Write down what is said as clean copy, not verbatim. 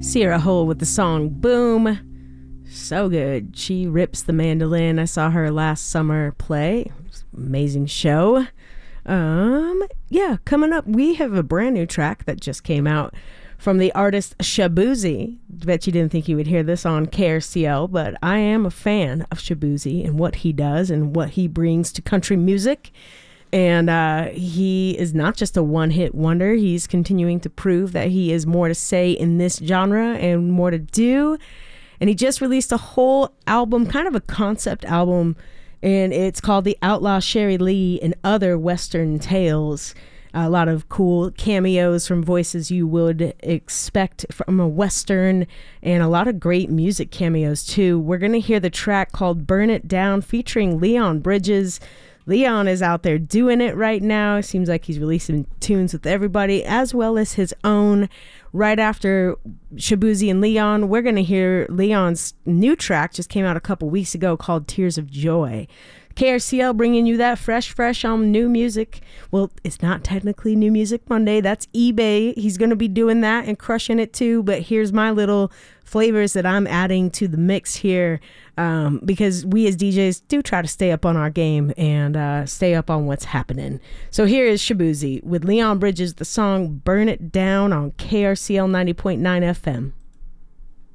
Sierra Hull with the song Boom. So good. She rips the mandolin. I saw her last summer play. Amazing show. Coming up, we have a brand new track that just came out from the artist Shaboozey. Bet you didn't think you would hear this on KRCL, but I am a fan of Shaboozey and what he does and what he brings to country music. And he is not just a one-hit wonder. He's continuing to prove that he has more to say in this genre and more to do. And he just released a whole album, kind of a concept album, and it's called The Outlaw Sherry Lee and Other Western Tales. A lot of cool cameos from voices you would expect from a Western, and a lot of great music cameos too. We're going to hear the track called Burn It Down featuring Leon Bridges. Leon is out there doing it right now. It seems like he's releasing tunes with everybody as well as his own. Right after Shaboozey and Leon, we're going to hear Leon's new track, just came out a couple weeks ago, called Tears of Joy. KRCL bringing you that fresh on new music. Well, it's not technically New Music Monday. That's eBay. He's going to be doing that and crushing it too. But here's my little flavors that I'm adding to the mix here, because we as DJs do try to stay up on our game and stay up on what's happening. So here is Shaboozey with Leon Bridges, the song Burn It Down on KRCL 90.9 FM.